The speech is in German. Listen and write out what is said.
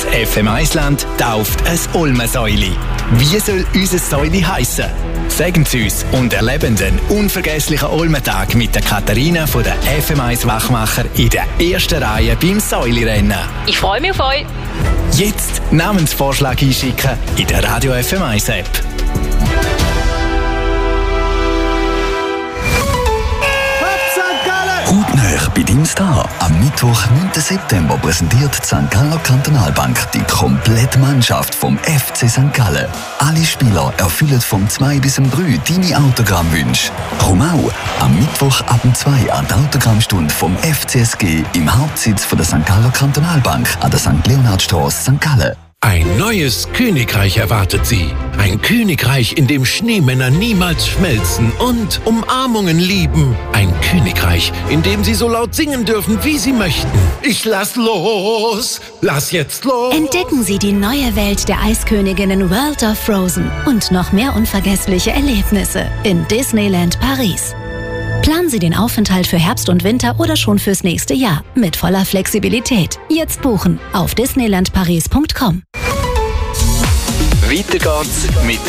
FM1-Land tauft ein Olmensäuli. Wie soll unser Säuli heissen? Sagen Sie uns und erleben den unvergesslichen Olmentag mit der Katharina von der FM1 Wachmacher in der ersten Reihe beim Säuli-Rennen. Ich freue mich auf euch. Jetzt Namensvorschlag einschicken in der Radio FM1 App. Hautnah bei deinem Star. Am Mittwoch, 9. September, präsentiert die St. Galler Kantonalbank die komplette Mannschaft vom FC St. Gallen. Alle Spieler erfüllen vom 2 bis 3 deine Autogrammwünsche. Komm auch am Mittwoch ab 2 an die Autogrammstunde vom FCSG im Hauptsitz von der St. Galler Kantonalbank an der St. Leonhardstraße, St. Gallen. Ein neues Königreich erwartet Sie. Ein Königreich, in dem Schneemänner niemals schmelzen und Umarmungen lieben. Ein Königreich, in dem Sie so laut singen dürfen, wie Sie möchten. Ich lass los! Lass jetzt los! Entdecken Sie die neue Welt der Eisköniginnen World of Frozen und noch mehr unvergessliche Erlebnisse in Disneyland Paris. Planen Sie den Aufenthalt für Herbst und Winter oder schon fürs nächste Jahr mit voller Flexibilität. Jetzt buchen auf disneylandparis.com. Weiter geht's mit